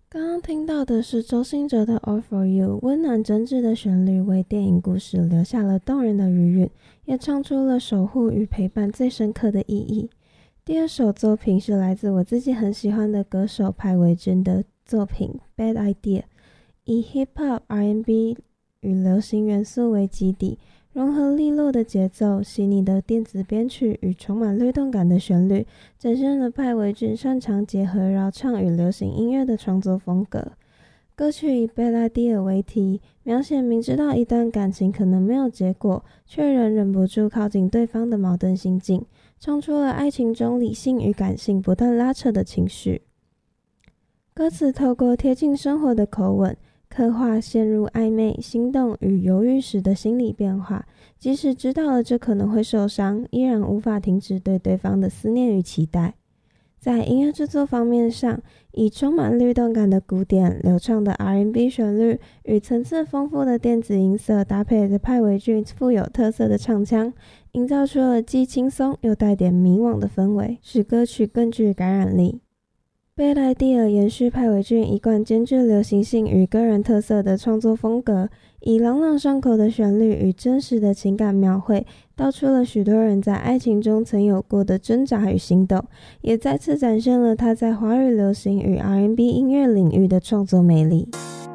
刚刚听到的是周兴哲的《All For You》，温暖真挚的旋律为电影故事留下了动人的余韵，也唱出了守护与陪伴最深刻的意义。第二首作品是来自我自己很喜欢的歌手派维君的作品《Bad Idea》，以 Hip Hop、R&B 与流行元素为基底，融合利落的节奏、细腻的电子编曲与充满律动感的旋律，展现了派维俊擅长结合绕唱与流行音乐的创作风格。歌曲以 Bad Idea 为题，描写明知道一段感情可能没有结果，却仍忍不住靠近对方的矛盾心境，唱出了爱情中理性与感性不断拉扯的情绪。歌词透过贴近生活的口吻，刻画陷入暧昧、心动与犹豫时的心理变化，即使知道了这可能会受伤，依然无法停止对对方的思念与期待。在音乐制作方面上，以充满律动感的鼓点、流畅的 R&B 旋律与层次丰富的电子音色，搭配着派维俊富有特色的唱腔，营造出了既轻松又带点迷惘的氛围，使歌曲更具感染力。Bad Idea 延续派维俊一贯兼具流行性与个人特色的创作风格，以朗朗上口的旋律与真实的情感描绘，道出了许多人在爱情中曾有过的挣扎与心动，也再次展现了他在华语流行与 R&B 音乐领域的创作魅力。